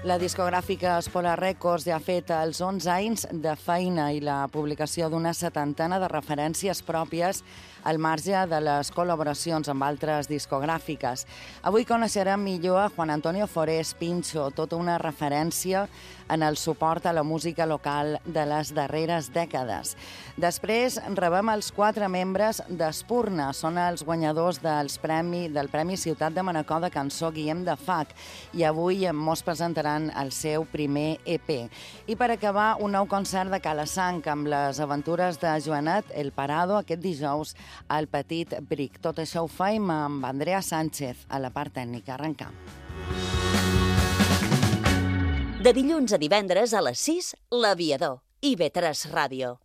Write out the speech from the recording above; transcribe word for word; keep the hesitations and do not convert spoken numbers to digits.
La discogràfica Espola Records ja ha fet els onze anys de feina i la publicació d'una setantena de referències pròpies al marge de les col·laboracions amb altres discogràfiques. Avui coneixerem millor a Juan Antonio Forés Pincho, tota una referència en el suport a la música local de les darreres dècades. Després rebem els quatre membres d'Espurna. Són els guanyadors dels premi, del Premi Ciutat de Manacor de Cançó Guillem de Fac i avui mos presentaran el seu primer E P. I per acabar, un nou concert de Calassanc amb les aventures de Joanet El Parado aquest dijous al Petit Bric. Tot això ho faim amb Andrea Sánchez a la part tècnica. Arrencam. De dilluns a divendres a les sis, L'Aviador, I V tres Ràdio.